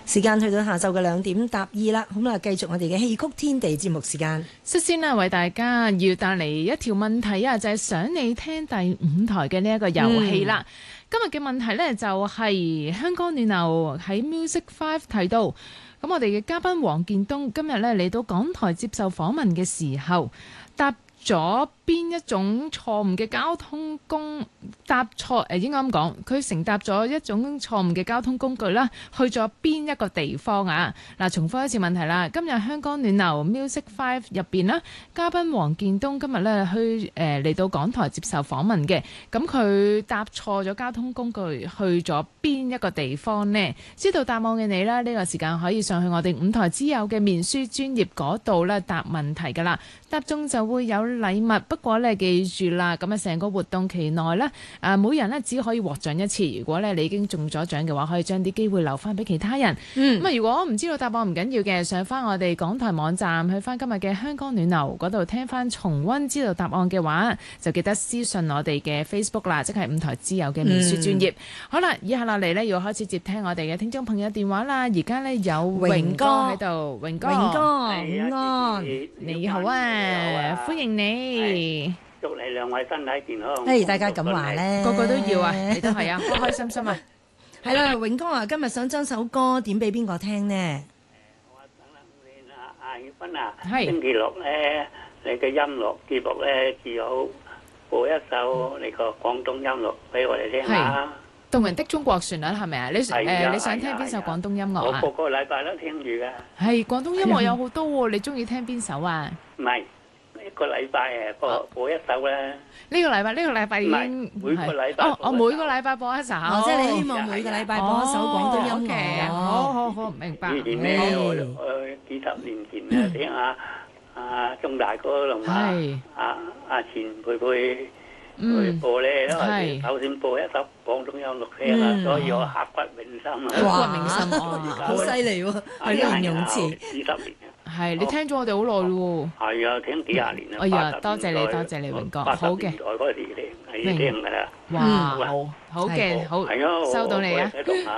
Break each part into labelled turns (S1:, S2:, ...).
S1: 時間去到下晝嘅2:12啦，咁啊繼續我哋嘅戲曲天地節目時間。
S2: 率先啦，為大家要帶嚟一條問題啊，就係想你聽第5台嘅呢一個遊戲啦。今日嘅問題呢，就係香港暖流喺 Music 5提到，咁我哋嘅嘉賓黃建東今日呢嚟到港台接受訪問嘅時候，答咗邊一種錯誤嘅交通搭錯應該咁講，佢乘搭咗一種錯誤嘅交通工具啦，去咗邊一個地方啊？嗱，重複一次問題啦。今日香港暖流 Music 5入邊啦，嘉賓黃建東今日咧去嚟到港台接受訪問嘅，咁佢搭錯咗交通工具，去咗邊一個地方呢？知道答案嘅你啦，呢個時間可以上去我哋5台之友嘅面書專頁嗰度咧答問題噶啦，答中就會有禮物。不過咧，記住啦，咁啊成個活動期內咧，每人咧只可以獲獎一次。如果咧你已經中咗獎嘅話，可以將啲機會留翻俾其他人。咁如果唔知道答案唔緊要嘅，上翻我哋港台網站，去翻今日嘅香港暖流嗰度聽翻重溫，知道答案嘅話，就記得私信我哋嘅 Facebook 啦，即係5台之友嘅面書專頁。好啦，以下落嚟咧要開始接聽我哋嘅聽眾朋友電話啦。而家咧有榮哥喺度，榮哥，
S1: 午安，
S2: 你好啊，歡迎你。
S3: 祝你兩位身體健康。
S1: 大家咁話咧，
S2: 個個都要啊，你都係啊，開開心心啊。
S1: 係啦，榮哥啊，今日想將首歌點俾邊個聽呢？
S3: 我等啦，阿葉芬啊，
S2: 係
S3: 星期六咧，你嘅音樂節目咧，只好播一首你個廣東音樂俾我哋聽下。
S2: 動人的中國旋律係咪啊？你想聽邊首廣東音樂啊？
S3: 我個禮拜都聽住㗎。
S2: 係廣東音樂有好多喎，你中意聽邊首啊？
S3: 唔係一個禮拜播一首咧。
S2: 呢個禮拜已經
S3: 每個禮拜
S2: 我每個禮拜播一首，
S1: 即係你希望每個禮拜播一首廣東音樂。
S2: 好，明白。
S3: 以前咧，我幾十年前咧聽下鐘大哥同埋阿錢佩佩去播咧，都係首先播一首廣東音樂聽啦，所以我刻骨銘心啊！
S2: 刻骨銘心
S1: 好犀利喎！係啲形容詞。
S3: 幾十年啊！
S2: 係你聽咗我哋好耐咯喎。係
S3: 啊，聽幾廿年啦。
S2: 哎呀，多謝你，榮哥。好嘅。
S3: 80年代嗰時聽係聽㗎啦。
S2: 哇，好嘅，好。
S3: 係啊，
S2: 收到你啊。
S3: 我同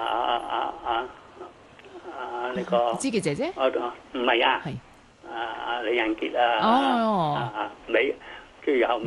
S3: 呢個
S2: 知傑姐姐。
S3: 唔係啊。係。李仁傑啊。
S2: 哦。
S3: 李最後尾